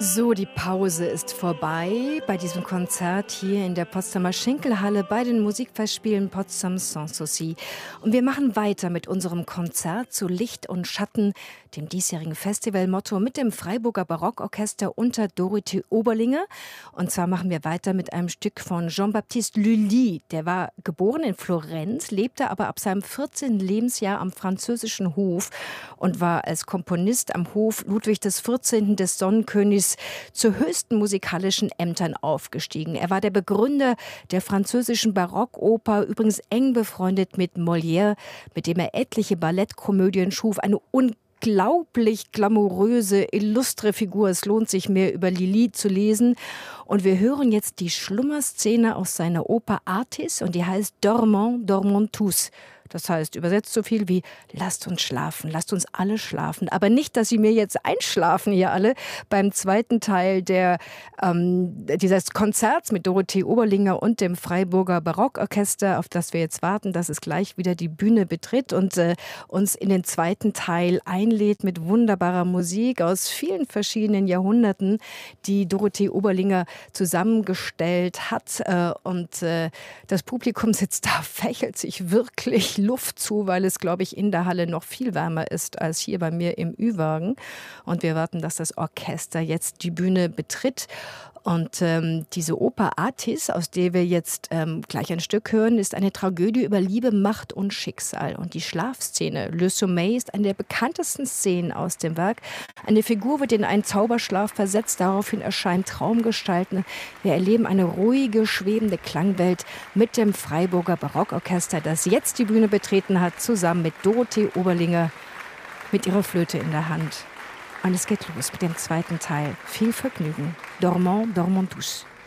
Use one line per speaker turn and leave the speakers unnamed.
So, die Pause ist vorbei bei diesem Konzert hier in der Potsdamer Schinkelhalle bei den Musikfestspielen Potsdam Sanssouci. Und wir machen weiter mit unserem Konzert zu Licht und Schatten, dem diesjährigen Festivalmotto mit dem Freiburger Barockorchester unter Dorothee Oberlinger. Und zwar machen wir weiter mit einem Stück von Jean-Baptiste Lully. Der war geboren in Florenz, lebte aber ab seinem 14. Lebensjahr am französischen Hof und war als Komponist am Hof Ludwig XIV. Des Sonnenkönigs zu höchsten musikalischen Ämtern aufgestiegen. Er war der Begründer der französischen Barockoper, übrigens eng befreundet mit Molière, mit dem er etliche Ballettkomödien schuf. Eine unglaublich glamouröse, illustre Figur. Es lohnt sich mehr über Lully zu lesen. Und wir hören jetzt die Schlummerszene aus seiner Oper Artis und die heißt Dormons, dormons tous. Das heißt, übersetzt so viel wie, lasst uns schlafen, lasst uns alle schlafen. Aber nicht, dass Sie mir jetzt einschlafen hier alle beim zweiten Teil dieses Konzerts mit Dorothee Oberlinger und dem Freiburger Barockorchester, auf das wir jetzt warten, dass es gleich wieder die Bühne betritt und uns in den zweiten Teil einlädt mit wunderbarer Musik aus vielen verschiedenen Jahrhunderten, die Dorothee Oberlinger zusammengestellt hat. Das Publikum sitzt da, fächelt sich wirklich Luft zu, weil es, glaube ich, in der Halle noch viel wärmer ist als hier bei mir im Ü-Wagen. Und wir warten, dass das Orchester jetzt die Bühne betritt. Und diese Oper Artis, aus der wir jetzt gleich ein Stück hören, ist eine Tragödie über Liebe, Macht und Schicksal. Und die Schlafszene, Le Sommeil, ist eine der bekanntesten Szenen aus dem Werk. Eine Figur wird in einen Zauberschlaf versetzt, daraufhin erscheinen Traumgestalten. Wir erleben eine ruhige, schwebende Klangwelt mit dem Freiburger Barockorchester, das jetzt die Bühne betreten hat, zusammen mit Dorothee Oberlinger mit ihrer Flöte in der Hand. Und es geht los mit dem zweiten Teil. Viel Vergnügen. Dormons, dormons tous.